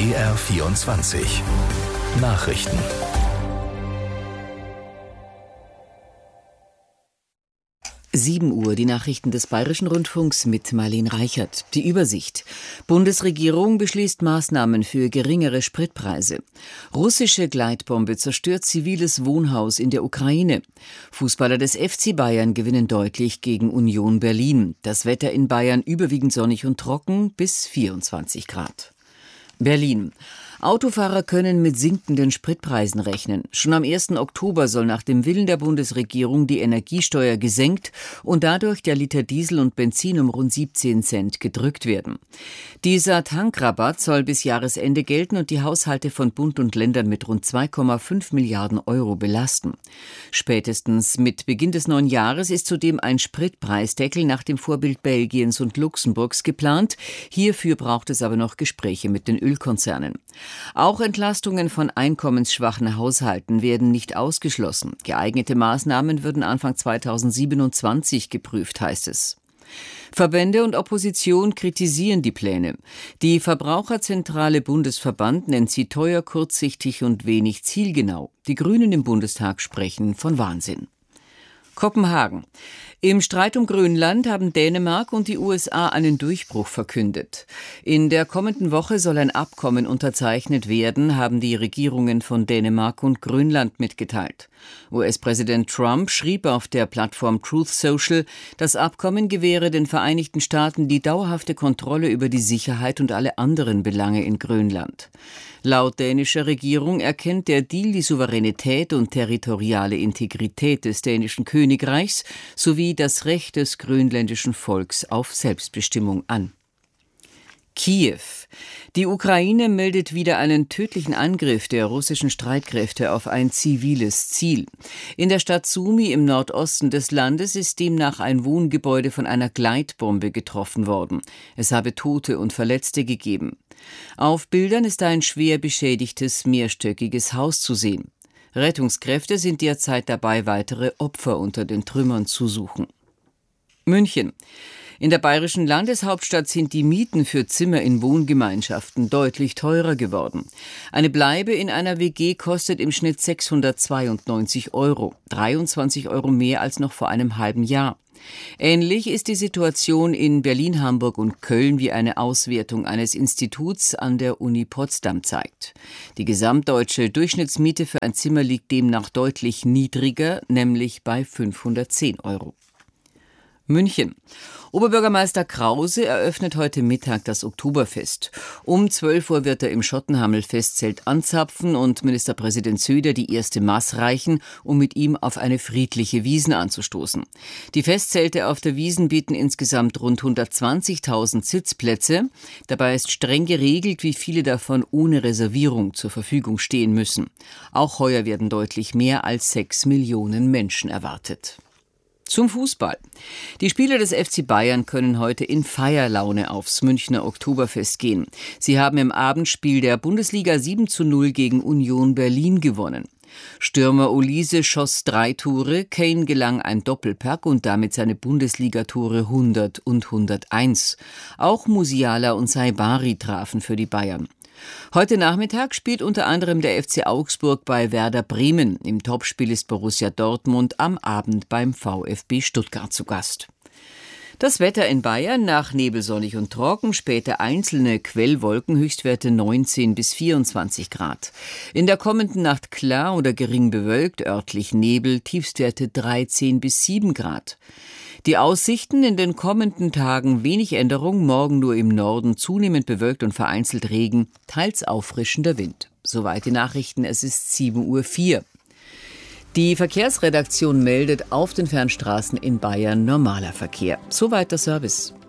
BR24 Nachrichten. Uhr, die Nachrichten des Bayerischen Rundfunks mit Marlene Reichert. Die Übersicht. Bundesregierung beschließt Maßnahmen für geringere Spritpreise. Russische Gleitbombe zerstört ziviles Wohnhaus in der Ukraine. Fußballer des FC Bayern gewinnen deutlich gegen Union Berlin. Das Wetter in Bayern überwiegend sonnig und trocken bis 24 Grad. Berlin. Autofahrer können mit sinkenden Spritpreisen rechnen. Schon am 1. Oktober soll nach dem Willen der Bundesregierung die Energiesteuer gesenkt und dadurch der Liter Diesel und Benzin um rund 17 Cent gedrückt werden. Dieser Tankrabatt soll bis Jahresende gelten und die Haushalte von Bund und Ländern mit rund 2,5 Milliarden Euro belasten. Spätestens mit Beginn des neuen Jahres ist zudem ein Spritpreisdeckel nach dem Vorbild Belgiens und Luxemburgs geplant. Hierfür braucht es aber noch Gespräche mit den Ölkonzernen. Auch Entlastungen von einkommensschwachen Haushalten werden nicht ausgeschlossen. Geeignete Maßnahmen würden Anfang 2027 geprüft, heißt es. Verbände und Opposition kritisieren die Pläne. Die Verbraucherzentrale Bundesverband nennt sie teuer, kurzsichtig und wenig zielgenau. Die Grünen im Bundestag sprechen von Wahnsinn. Kopenhagen. Im Streit um Grönland haben Dänemark und die USA einen Durchbruch verkündet. In der kommenden Woche soll ein Abkommen unterzeichnet werden, haben die Regierungen von Dänemark und Grönland mitgeteilt. US-Präsident Trump schrieb auf der Plattform Truth Social, das Abkommen gewähre den Vereinigten Staaten die dauerhafte Kontrolle über die Sicherheit und alle anderen Belange in Grönland. Laut dänischer Regierung erkennt der Deal die Souveränität und territoriale Integrität des dänischen Königreichs sowie das Recht des grönländischen Volks auf Selbstbestimmung an. Kiew. Die Ukraine meldet wieder einen tödlichen Angriff der russischen Streitkräfte auf ein ziviles Ziel. In der Stadt Sumy im Nordosten des Landes ist demnach ein Wohngebäude von einer Gleitbombe getroffen worden. Es habe Tote und Verletzte gegeben. Auf Bildern ist ein schwer beschädigtes mehrstöckiges Haus zu sehen. Rettungskräfte sind derzeit dabei, weitere Opfer unter den Trümmern zu suchen. München. In der bayerischen Landeshauptstadt sind die Mieten für Zimmer in Wohngemeinschaften deutlich teurer geworden. Eine Bleibe in einer WG kostet im Schnitt 692 €, 23 € mehr als noch vor einem halben Jahr. Ähnlich ist die Situation in Berlin, Hamburg und Köln, wie eine Auswertung eines Instituts an der Uni Potsdam zeigt. Die gesamtdeutsche Durchschnittsmiete für ein Zimmer liegt demnach deutlich niedriger, nämlich bei 510 €. München. Oberbürgermeister Krause eröffnet heute Mittag das Oktoberfest. Um 12 Uhr wird er im Schottenhamel-Festzelt anzapfen und Ministerpräsident Söder die erste Maß reichen, um mit ihm auf eine friedliche Wiesn anzustoßen. Die Festzelte auf der Wiesn bieten insgesamt rund 120.000 Sitzplätze. Dabei ist streng geregelt, wie viele davon ohne Reservierung zur Verfügung stehen müssen. Auch heuer werden deutlich mehr als 6 Millionen Menschen erwartet. Zum Fußball. Die Spieler des FC Bayern können heute in Feierlaune aufs Münchner Oktoberfest gehen. Sie haben im Abendspiel der Bundesliga 7:0 gegen Union Berlin gewonnen. Stürmer Olise schoss 3 Tore, Kane gelang ein Doppelpack und damit seine Bundesligatore 100 und 101. Auch Musiala und Saibari trafen für die Bayern. Heute Nachmittag spielt unter anderem der FC Augsburg bei Werder Bremen. Im Topspiel ist Borussia Dortmund am Abend beim VfB Stuttgart zu Gast. Das Wetter in Bayern: nach Nebel sonnig und trocken, später einzelne Quellwolken, Höchstwerte 19 bis 24 Grad. In der kommenden Nacht klar oder gering bewölkt, örtlich Nebel, Tiefstwerte 13 bis 7 Grad. Die Aussichten: in den kommenden Tagen wenig Änderung, morgen nur im Norden zunehmend bewölkt und vereinzelt Regen, teils auffrischender Wind. Soweit die Nachrichten, es ist 7:04 Uhr. Die Verkehrsredaktion meldet: auf den Fernstraßen in Bayern normaler Verkehr. Soweit der Service.